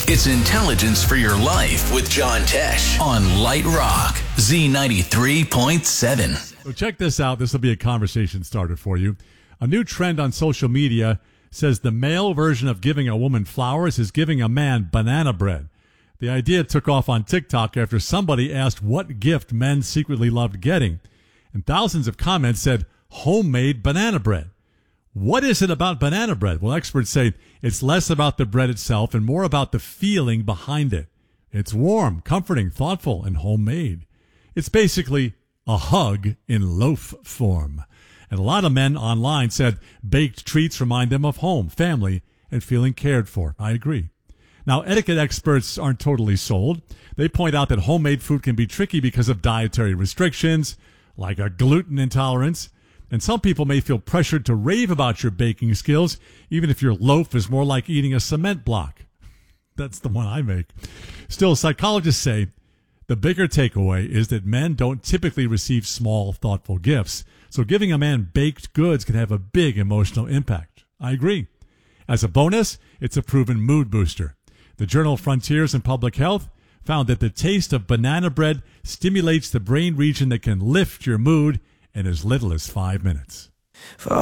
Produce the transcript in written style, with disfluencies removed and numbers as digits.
It's intelligence for your life with John Tesh on Light Rock Z93.7. So check this out. This will be a conversation starter for you. A new trend on social media says the male version of giving a woman flowers is giving a man banana bread. The idea took off on TikTok after somebody asked what gift men secretly loved getting, and thousands of comments said homemade banana bread. What is it about banana bread? Well, experts say it's less about the bread itself and more about the feeling behind it. It's warm, comforting, thoughtful, and homemade. It's basically a hug in loaf form. And a lot of men online said baked treats remind them of home, family, and feeling cared for. I agree. Now, etiquette experts aren't totally sold. They point out that homemade food can be tricky because of dietary restrictions, like a gluten intolerance. And some people may feel pressured to rave about your baking skills, even if your loaf is more like eating a cement block. That's the one I make. Still, psychologists say the bigger takeaway is that men don't typically receive small, thoughtful gifts. So giving a man baked goods can have a big emotional impact. I agree. As a bonus, it's a proven mood booster. The journal Frontiers in Public Health found that the taste of banana bread stimulates the brain region that can lift your mood in as little as 5 minutes.